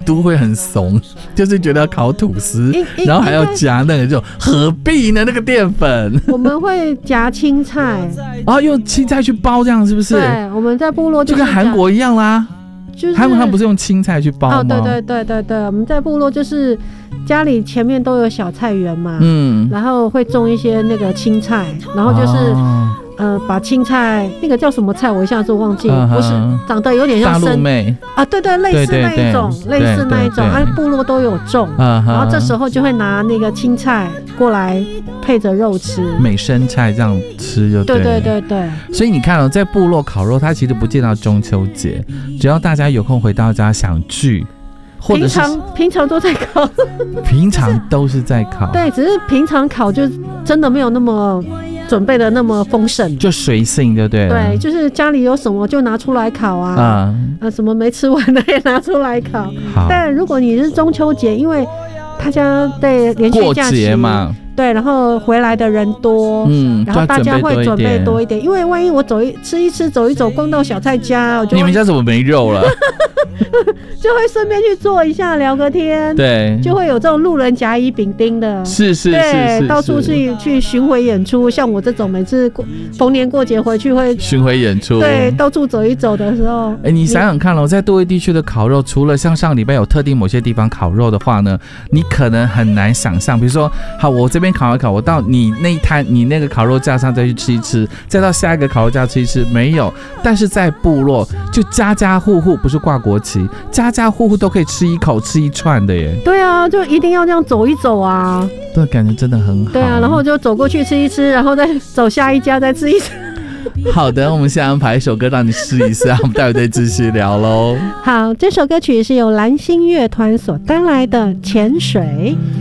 都会很怂，就是觉得要烤吐司，然后还要夹那个肉，何必呢？那个淀粉。 我们会夹青菜， 用青菜去包，这样是不是？ 对，我们在部落就跟韩国一样啦。 就是他们不是用青菜去包吗？ 对，我们在部落就是家里前面都有小菜园嘛，然后会种一些那个青菜，然后就是把青菜那个叫什么菜，我一下子忘记，不是长得有点像大陆妹啊，对，类似那一种，部落都有种，然后这时候就会拿那个青菜过来配着肉吃， 美生菜这样吃就对。 对。 所以你看在部落烤肉，它其实不见到中秋节，只要大家有空回到家想聚。或者是平常都在烤， 平常都是在烤， 对，只是平常烤就真的没有那么准备的那么丰盛， 就随性，对不对？ 对，就是家里有什么就拿出来烤啊，什么没吃完的也拿出来烤。但如果你是中秋节，因为大家对连续假期过节嘛， 对，然后回来的人多，然后大家会准备多一点，因为万一我吃一吃走一走逛到小菜家， 你们家怎么没肉了？ 就会顺便去做一下聊个天， 对， 就会有这种路人甲乙丙丁的， 是， 到处去巡回演出。像我这种每次逢年过节回去会巡回演出， 对，到处走一走的时候， 你想想看在多维地区的烤肉，除了像上礼拜有特定某些地方烤肉的话呢，你可能很难想象，比如说，好，我这边烤一烤，我到你那一摊，你那个烤肉架上再去吃一吃，再到下一个烤肉架吃一吃，没有。但是在部落，就家家户户不是挂国旗，家家户户都可以吃一口吃一串的耶。 对啊，就一定要这样走一走啊。 对，感觉真的很好。 对啊，然后就走过去吃一吃，然后再走下一家再吃一吃。 好的，我们先安排一首歌让你试一试，我们待会再继续聊咯。 好，这首歌曲是由蓝星乐团所带来的《潜水》。